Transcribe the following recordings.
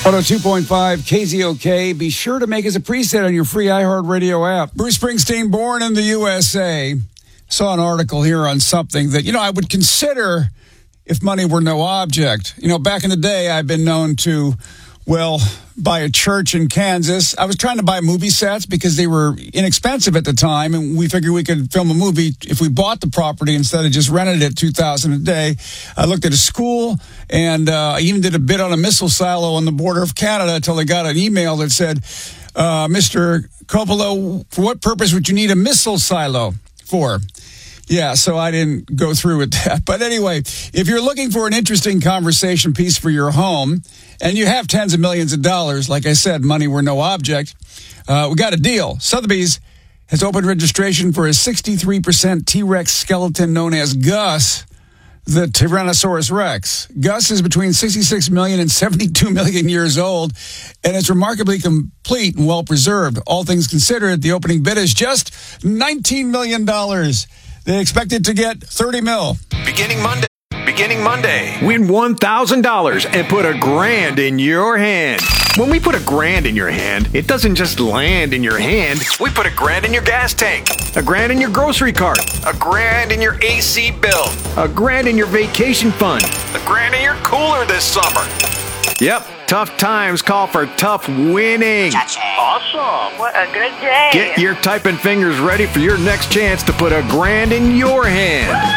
102.5 KZOK. Be sure to make us a preset on your free iHeartRadio app. Bruce Springsteen, born in the USA. Saw an article here on something that, I would consider if money were no object. Back in the day, I've been known to, buy a church in Kansas. I was trying to buy movie sets because they were inexpensive at the time, and we figured we could film a movie if we bought the property instead of just rented it $2,000 a day. I looked at a school, and I even did a bid on a missile silo on the border of Canada until I got an email that said, Mr. Coppola, for what purpose would you need a missile silo for? Yeah, so I didn't go through with that. But anyway, if you're looking for an interesting conversation piece for your home, and you have tens of millions of dollars, like I said, money were no object, we got a deal. Sotheby's has opened registration for a 63% T-Rex skeleton known as Gus, the Tyrannosaurus Rex. Gus is between 66 million and 72 million years old, and it's remarkably complete and well-preserved. All things considered, the opening bid is just $19 million. They expected to get 30 mil. Beginning Monday. Win $1,000 and put $1,000 in your hand. When we put $1,000 in your hand, it doesn't just land in your hand. We put $1,000 in your gas tank, $1,000 in your grocery cart, $1,000 in your AC bill, $1,000 in your vacation fund, $1,000 in your cooler this summer. Yep, tough times call for tough winning. Awesome. What a good day. Get your typing fingers ready for your next chance to put $1,000 in your hand.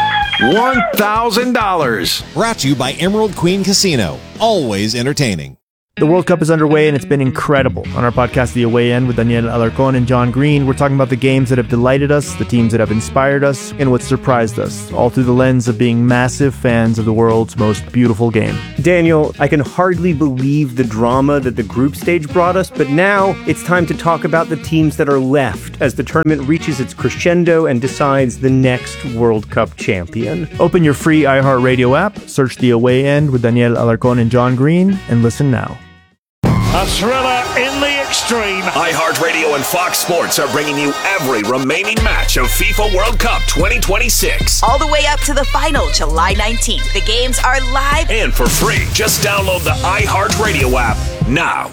$1,000. Brought to you by Emerald Queen Casino. Always entertaining. The World Cup is underway, and it's been incredible. On our podcast, The Away End, with Daniel Alarcón and John Green, we're talking about the games that have delighted us, the teams that have inspired us, and what surprised us, all through the lens of being massive fans of the world's most beautiful game. Daniel, I can hardly believe the drama that the group stage brought us, but now it's time to talk about the teams that are left as the tournament reaches its crescendo and decides the next World Cup champion. Open your free iHeartRadio app, search The Away End with Daniel Alarcón and John Green, and listen now. A thriller in the extreme. iHeartRadio and Fox Sports are bringing you every remaining match of FIFA World Cup 2026. All the way up to the final, July 19th. The games are live and for free. Just download the iHeartRadio app now.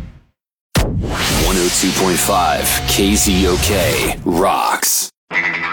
102.5 KZOK rocks.